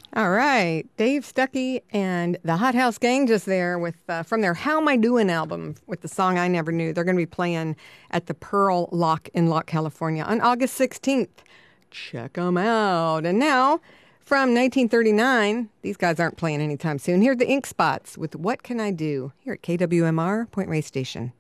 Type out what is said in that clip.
All right, Dave Stuckey and the Hot House Gang just there with from their "How Am I Doing" album with the song "I Never Knew." They're going to be playing at the Pearl Lock in Lock, California on August 16th. Check them out. And now, from 1939, these guys aren't playing anytime soon. Here are the Ink Spots with "What Can I Do" here at KWMR Point Reyes Station.